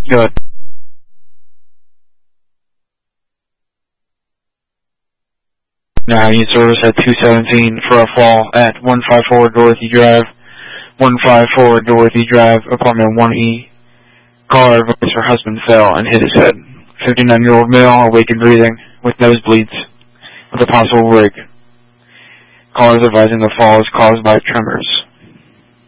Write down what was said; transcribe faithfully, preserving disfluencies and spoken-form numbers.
Good. Now you service at two seventeen for a fall at one five four Dorothy Drive, one five four Dorothy Drive, apartment one E. Caller advised her husband fell and hit his head. fifty-nine-year-old male, awake and breathing, with nosebleeds, with a possible break. Callers advising the fall is caused by tremors.